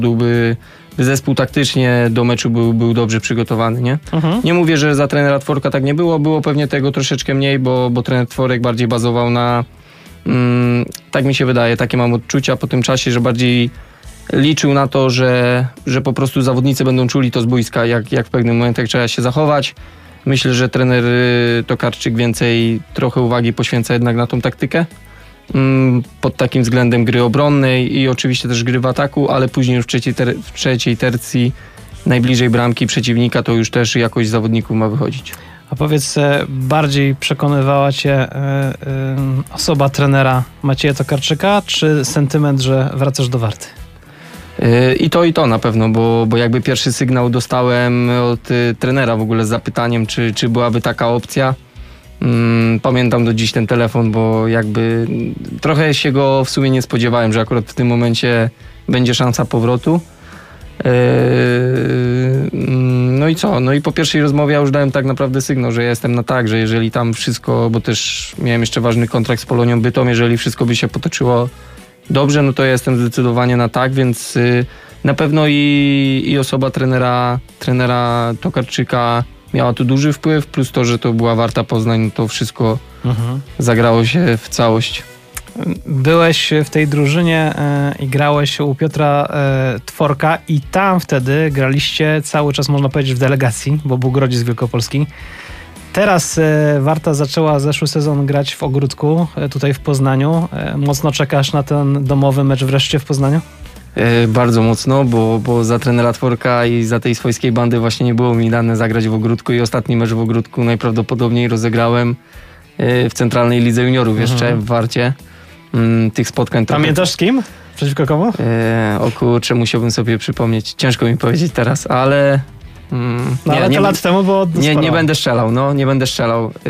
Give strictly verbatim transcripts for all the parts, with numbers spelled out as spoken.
by, by zespół taktycznie do meczu był, był dobrze przygotowany, nie? Mhm. Nie mówię, że za trenera Tworka tak nie było, było pewnie tego troszeczkę mniej, bo, bo trener Tworek bardziej bazował na, mm, tak mi się wydaje, takie mam odczucia po tym czasie, że bardziej liczył na to, że, że po prostu zawodnicy będą czuli to z boiska, jak, jak w pewnym momentach trzeba się zachować. Myślę, że trener Tokarczyk więcej trochę uwagi poświęca jednak na tą taktykę pod takim względem gry obronnej i oczywiście też gry w ataku, ale później już w trzeciej, ter- w trzeciej tercji najbliżej bramki przeciwnika to już też jakość zawodników ma wychodzić. A powiedz, bardziej przekonywała cię y, y, osoba trenera Macieja Tokarczyka, czy sentyment, że wracasz do Warty? I to i to na pewno, bo, bo jakby pierwszy sygnał dostałem od y, trenera w ogóle z zapytaniem, czy, czy byłaby taka opcja. Mm, pamiętam do dziś ten telefon, bo jakby trochę się go w sumie nie spodziewałem, że akurat w tym momencie będzie szansa powrotu. Yy, no i co? No i po pierwszej rozmowie ja już dałem tak naprawdę sygnał, że ja jestem na tak, że jeżeli tam wszystko, bo też miałem jeszcze ważny kontrakt z Polonią Bytom, jeżeli wszystko by się potoczyło dobrze, no to ja jestem zdecydowanie na tak, więc yy, na pewno i, i osoba trenera, trenera Tokarczyka miała tu duży wpływ, plus to, że to była Warta Poznań, to wszystko mhm. zagrało się w całość. Byłeś w tej drużynie e, i grałeś u Piotra e, Tworka i tam wtedy graliście cały czas, można powiedzieć, w delegacji, bo był Grodzisk Wielkopolski. Teraz e, Warta zaczęła zeszły sezon grać w Ogródku, e, tutaj w Poznaniu. E, mocno czekasz na ten domowy mecz wreszcie w Poznaniu? E, bardzo mocno, bo, bo za trenera Tworka i za tej swojskiej bandy właśnie nie było mi dane zagrać w Ogródku i ostatni mecz w Ogródku najprawdopodobniej rozegrałem e, w Centralnej Lidze Juniorów jeszcze mhm. w Warcie. Mm, tych spotkań trochę... Pamiętasz z kim? Przeciwko komu? E, o kurczę, musiałbym sobie przypomnieć. Ciężko mi powiedzieć teraz, ale... Mm, no nie, ale to nie, lat temu było nie, nie będę strzelał, no, nie będę strzelał. E,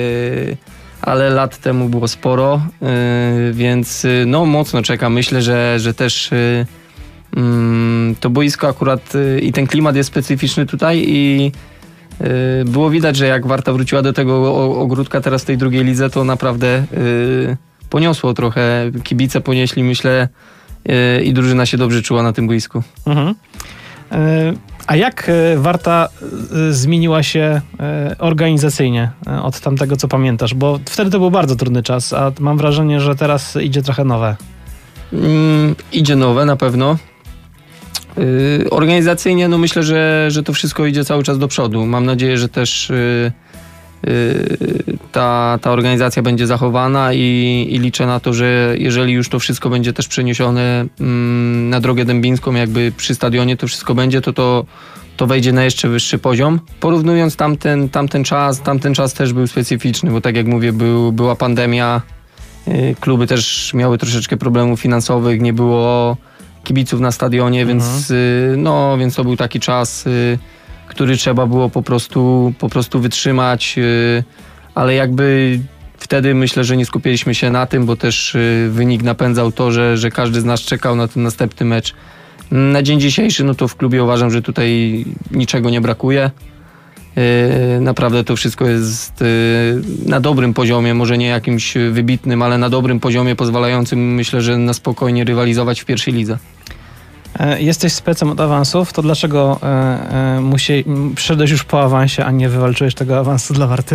ale lat temu było sporo, yy, więc yy, no mocno czekam. Myślę, że, że też yy, yy, to boisko akurat yy, i ten klimat jest specyficzny tutaj i yy, było widać, że jak Warta wróciła do tego Ogródka teraz w tej drugiej lidze, to naprawdę yy, poniosło trochę. Kibice ponieśli, myślę, yy, i drużyna się dobrze czuła na tym boisku. Mhm. Yy. A jak Warta zmieniła się organizacyjnie od tamtego, co pamiętasz? Bo wtedy to był bardzo trudny czas, a mam wrażenie, że teraz idzie trochę nowe. Mm, idzie nowe na pewno. Yy, organizacyjnie no myślę, że, że to wszystko idzie cały czas do przodu. Mam nadzieję, że też yy, yy, ta, ta organizacja będzie zachowana i, i liczę na to, że jeżeli już to wszystko będzie też przeniesione yy, na drogę dębińską, jakby przy stadionie to wszystko będzie, to to, to wejdzie na jeszcze wyższy poziom. Porównując tamten, tamten czas, tamten czas też był specyficzny, bo tak jak mówię, był, była pandemia, yy, kluby też miały troszeczkę problemów finansowych, nie było kibiców na stadionie, mhm. więc, yy, no, więc to był taki czas, yy, który trzeba było po prostu, po prostu wytrzymać, yy, ale jakby wtedy myślę, że nie skupiliśmy się na tym, bo też yy, wynik napędzał to, że, że każdy z nas czekał na ten następny mecz. Na dzień dzisiejszy, no to w klubie uważam, że tutaj niczego nie brakuje. Yy, naprawdę to wszystko jest yy, na dobrym poziomie, może nie jakimś wybitnym, ale na dobrym poziomie pozwalającym, myślę, że na spokojnie rywalizować w pierwszej lidze. Jesteś specem od awansów, to dlaczego e, e, musi, przyszedłeś już po awansie, a nie wywalczyłeś tego awansu dla Warty?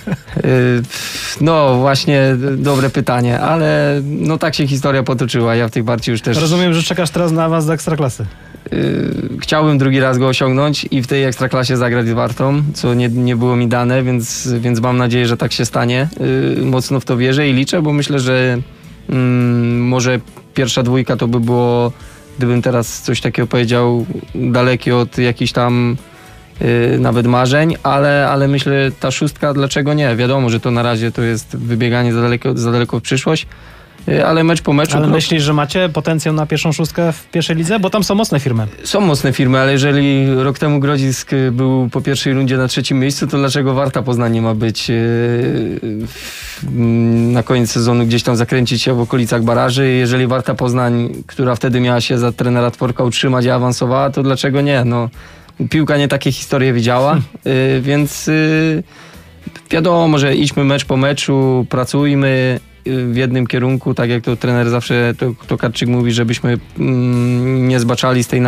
No właśnie, dobre pytanie, ale no tak się historia potoczyła. Ja w tej Warcie już też... Rozumiem, że czekasz teraz na awans do Ekstraklasy. Chciałbym drugi raz go osiągnąć i w tej Ekstraklasie zagrać z Wartą, co nie, nie było mi dane, więc, więc mam nadzieję, że tak się stanie. Mocno w to wierzę i liczę, bo myślę, że mm, może pierwsza dwójka to by było, gdybym teraz coś takiego powiedział, dalekie od jakichś tam yy, nawet marzeń, ale, ale myślę, ta szóstka, dlaczego nie? Wiadomo, że to na razie to jest wybieganie za daleko, za daleko w przyszłość, yy, ale mecz po meczu... Ale myślisz, że macie potencjał na pierwszą szóstkę w pierwszej lidze? Bo tam są mocne firmy. Są mocne firmy, ale jeżeli rok temu Grodzisk był po pierwszej rundzie na trzecim miejscu, to dlaczego Warta Poznań nie ma być yy, na koniec sezonu gdzieś tam zakręcić się w okolicach baraży? Jeżeli Warta Poznań, która wtedy miała się za trenera Tworka utrzymać i awansowała, to dlaczego nie? No, piłka nie takie historie widziała, yy, więc yy, wiadomo, że idźmy mecz po meczu, pracujmy w jednym kierunku, tak jak to trener zawsze, to Tokarczyk mówi, żebyśmy mm, nie zbaczali z tej